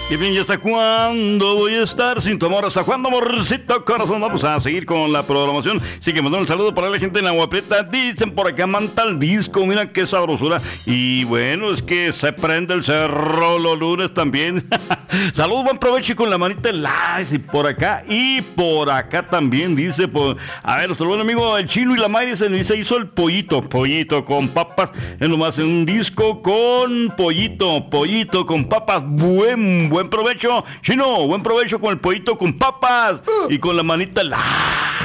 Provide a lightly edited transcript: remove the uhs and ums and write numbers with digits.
Y bien, ¿y hasta cuándo voy a estar sin tu amor? ¿Hasta cuándo, amorcito corazón? Vamos a seguir con la programación. Sí, que mandar un saludo para la gente en la Guaprieta. Dicen por acá, manta el disco, mira qué sabrosura. Y bueno, es que se prende el cerro los lunes también. Saludos, buen provecho y con la manita en like. Y por acá también dice, pues, a ver, nuestro buen amigo el Chino y la May se hizo el pollito con papas. Es nomás un disco con pollito con papas. Buen provecho, Chino, buen provecho con el pollito con papas y con la manita like.